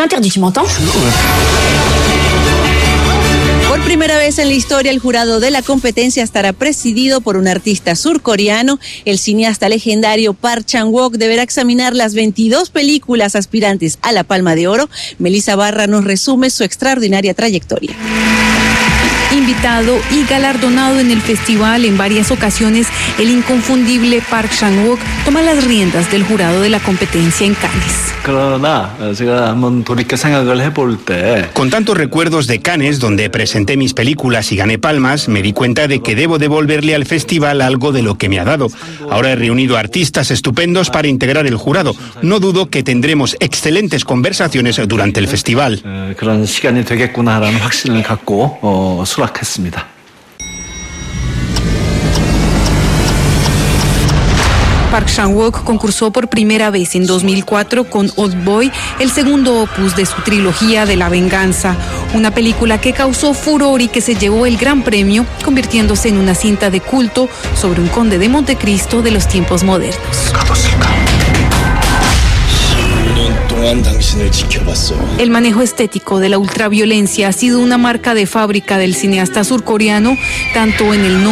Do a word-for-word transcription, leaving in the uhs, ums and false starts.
l'interdit, tu m'entends? Por primera vez en la historia, el jurado de la competencia estará presidido por un artista surcoreano. El cineasta legendario Park Chan-wook deberá examinar las veintidós películas aspirantes a la Palma de Oro. Melissa Barra nos resume su extraordinaria trayectoria. Invitado y galardonado en el festival en varias ocasiones, el inconfundible Park Chan-wook toma las riendas del jurado de la competencia en Cannes. Con tantos recuerdos de Cannes, donde presenté mis películas y gané palmas, me di cuenta de que debo devolverle al festival algo de lo que me ha dado. Ahora he reunido artistas estupendos para integrar el jurado. No dudo que tendremos excelentes conversaciones durante el festival. Park Chan-wook concursó por primera vez en dos mil cuatro con Old Boy, el segundo opus de su trilogía de la venganza, una película que causó furor y que se llevó el gran premio, convirtiéndose en una cinta de culto sobre un conde de Montecristo de los tiempos modernos. El manejo estético de la ultraviolencia ha sido una marca de fábrica del cineasta surcoreano, tanto en el nombre